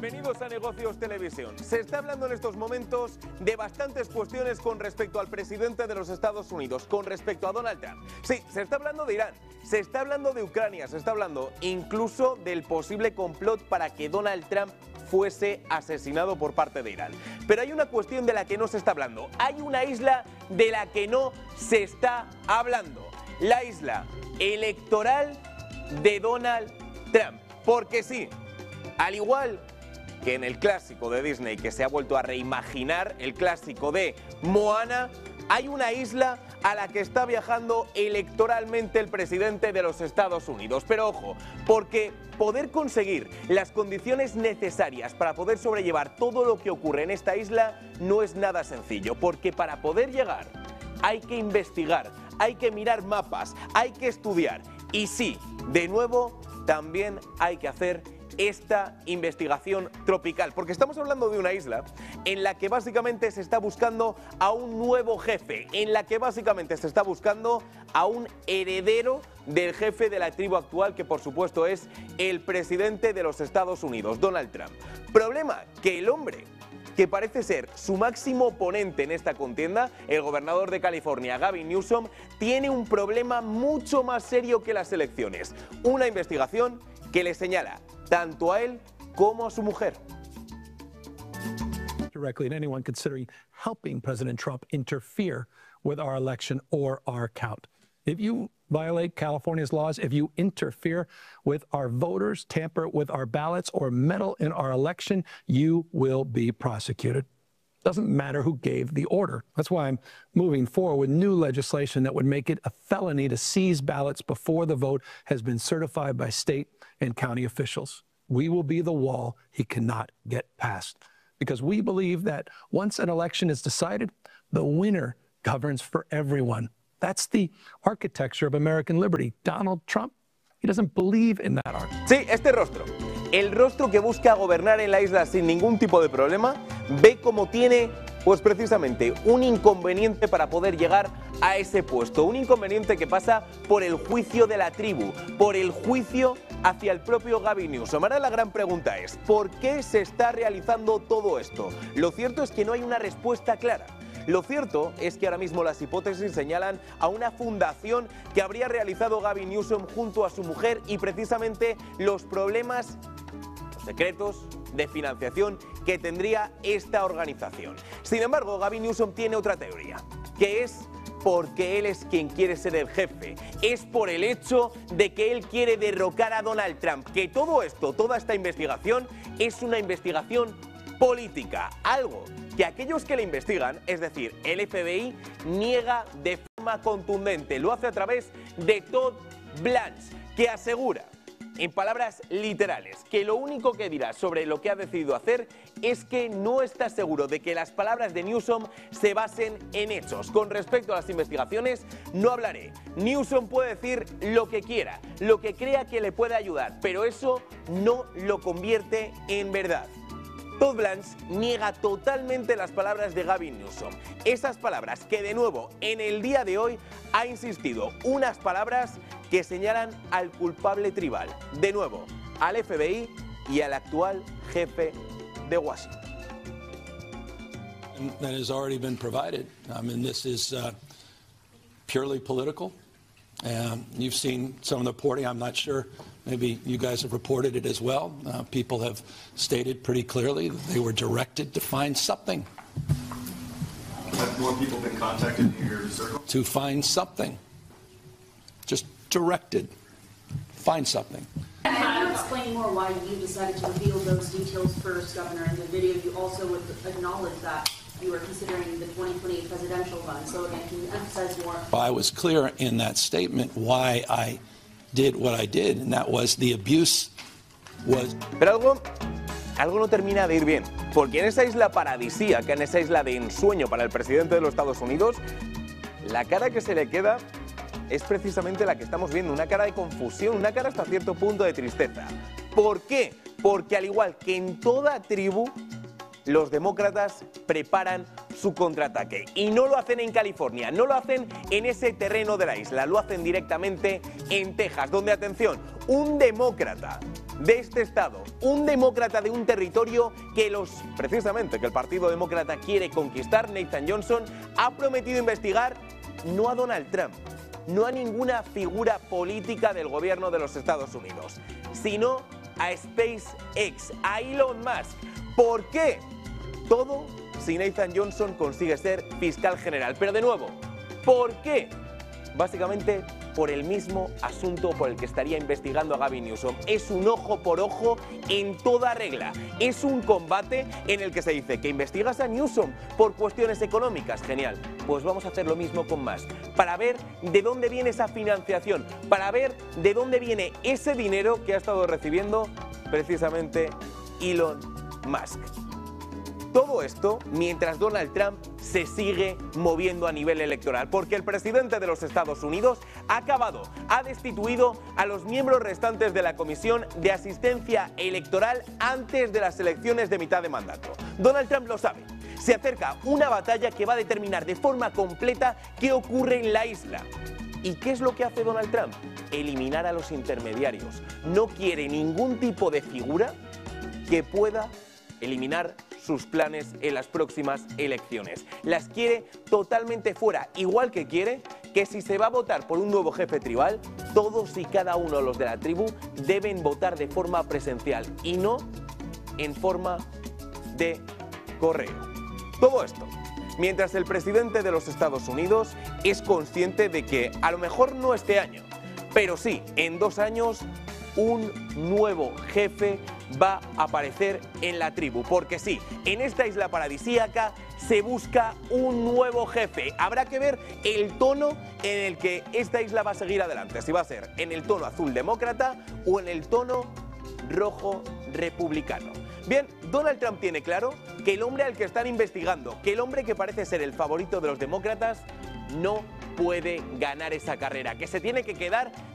Bienvenidos a Negocios Televisión. Se está hablando en estos momentos de bastantes cuestiones con respecto al presidente de los Estados Unidos, con respecto a Donald Trump. Sí, se está hablando de Irán, se está hablando de Ucrania, se está hablando incluso del posible complot para que Donald Trump fuese asesinado por parte de Irán. Pero hay una cuestión de la que no se está hablando. Hay una isla de la que no se está hablando. La isla electoral de Donald Trump. Porque sí, al igual que en el clásico de Disney que se ha vuelto a reimaginar, el clásico de Moana, hay una isla a la que está viajando electoralmente el presidente de los Estados Unidos. Pero ojo, porque poder conseguir las condiciones necesarias para poder sobrellevar todo lo que ocurre en esta isla no es nada sencillo, porque para poder llegar hay que investigar, hay que mirar mapas, hay que estudiar. Y sí, de nuevo, también hay que hacer esta investigación tropical, porque estamos hablando de una isla en la que básicamente se está buscando a un nuevo jefe, en la que básicamente se está buscando a un heredero del jefe de la tribu actual, que por supuesto es el presidente de los Estados Unidos, Donald Trump. Problema, que el hombre que parece ser su máximo oponente en esta contienda, el gobernador de California, Gavin Newsom, tiene un problema mucho más serio que las elecciones. Una investigación que le señala tanto a él como a su mujer. Directly at anyone considering helping President Trump interfere with our election or our count. If you violate California's laws, if you interfere with our voters, tamper with our ballots, or meddle in our election, you will be prosecuted. Doesn't matter who gave the order. That's why I'm moving forward with new legislation that would make it a felony to seize ballots before the vote has been certified by state and county officials. We will be the wall he cannot get past, because we believe that once an election is decided, the winner governs for everyone. That's the architecture of American liberty. Donald Trump, he doesn't believe in that architecture. Sí, este rostro, el rostro que busca gobernar en la isla sin ningún tipo de problema, ve como tiene, pues precisamente, un inconveniente para poder llegar a ese puesto. Un inconveniente que pasa por el juicio de la tribu, por el juicio hacia el propio Gavin Newsom. Ahora la gran pregunta es, ¿por qué se está realizando todo esto? Lo cierto es que no hay una respuesta clara. Lo cierto es que ahora mismo las hipótesis señalan a una fundación que habría realizado Gavin Newsom junto a su mujer, y precisamente los problemas secretos de financiación que tendría esta organización. Sin embargo, Gavin Newsom tiene otra teoría, que es porque él es quien quiere ser el jefe, es por el hecho de que él quiere derrocar a Donald Trump, que todo esto, toda esta investigación es una investigación política, algo que aquellos que le investigan, es decir, el FBI, niega de forma contundente. Lo hace a través de Todd Blanche, que asegura, en palabras literales, que lo único que dirá sobre lo que ha decidido hacer es que no está seguro de que las palabras de Newsom se basen en hechos. Con respecto a las investigaciones, no hablaré. Newsom puede decir lo que quiera, lo que crea que le puede ayudar, pero eso no lo convierte en verdad. Todd Blanche niega totalmente las palabras de Gavin Newsom. Esas palabras que, de nuevo, en el día de hoy ha insistido, unas palabras que señalan al culpable tribal, de nuevo, al FBI y al actual jefe de Washington. That has already been provided. I mean, this is purely political. You've seen some of the reporting. I'm not sure. Maybe you guys have reported it as well. People have stated pretty clearly that they were directed to find something. Have more people been contacted in your circle? To find something. Just directed. Find something. Can you explain more why you decided to reveal those details first, Governor? In the video, you also would acknowledge that you were considering the 2028 presidential run. So again, can you emphasize more? I was clear in that statement why I did what I did, and that was the abuse was... Pero algo no termina de ir bien, porque en esa isla paradisíaca, en esa isla de ensueño para el presidente de los Estados Unidos, la cara que se le queda es precisamente la que estamos viendo, una cara de confusión, una cara hasta cierto punto de tristeza. ¿Por qué? Porque al igual que en toda tribu, los demócratas preparan su contraataque. Y no lo hacen en California, no lo hacen en ese terreno de la isla, lo hacen directamente en Texas, donde, atención, un demócrata de este estado, un demócrata de un territorio que precisamente el Partido Demócrata quiere conquistar, Nathan Johnson, ha prometido investigar no a Donald Trump, no a ninguna figura política del gobierno de los Estados Unidos, sino a SpaceX, a Elon Musk. ¿Por qué? Todo si Nathan Johnson consigue ser fiscal general. Pero de nuevo, ¿por qué? Básicamente por el mismo asunto por el que estaría investigando a Gavin Newsom. Es un ojo por ojo en toda regla. Es un combate en el que se dice que investigas a Newsom por cuestiones económicas. Genial. Pues vamos a hacer lo mismo con Musk, para ver de dónde viene esa financiación, para ver de dónde viene ese dinero que ha estado recibiendo precisamente Elon Musk. Todo esto mientras Donald Trump se sigue moviendo a nivel electoral, porque el presidente de los Estados Unidos ha destituido a los miembros restantes de la Comisión de Asistencia Electoral antes de las elecciones de mitad de mandato. Donald Trump lo sabe. Se acerca una batalla que va a determinar de forma completa qué ocurre en la isla. ¿Y qué es lo que hace Donald Trump? Eliminar a los intermediarios. No quiere ningún tipo de figura que pueda eliminar sus planes en las próximas elecciones. Las quiere totalmente fuera, igual que quiere que si se va a votar por un nuevo jefe tribal, todos y cada uno de los de la tribu deben votar de forma presencial y no en forma de correo. Todo esto mientras el presidente de los Estados Unidos es consciente de que a lo mejor no este año, pero sí en 2 años un nuevo jefe va a aparecer en la tribu, porque sí, en esta isla paradisíaca se busca un nuevo jefe. Habrá que ver el tono en el que esta isla va a seguir adelante, si va a ser en el tono azul demócrata o en el tono rojo republicano. Bien, Donald Trump tiene claro que el hombre al que están investigando, que el hombre que parece ser el favorito de los demócratas, no puede ganar esa carrera, que se tiene que quedar